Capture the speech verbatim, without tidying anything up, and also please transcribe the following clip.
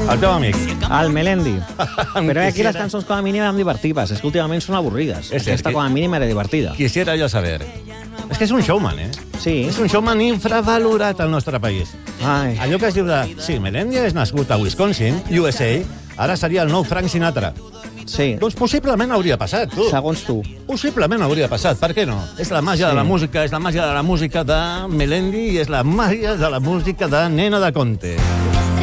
El teu amic. El Melendi. Però aquí Quisiera- les cançons com a mínim eren divertides. És que últimament són avorrides. És cert Aquesta que- com a mínim era divertida. Quisiera yo saber. És que és un showman, eh? Sí. És un showman infravalorat al nostre país. Ai. Allò que es diu de... Sí, Melendi és nascut a Wisconsin, U S A, ara seria el nou Frank Sinatra. Sí. Doncs possiblement hauria passat, tu. Segons tu. Possiblement hauria passat, per què no? És la màgia Sí. de la música, és la màgia de la música de Melendi i és la màgia de la música de Nena de Conte.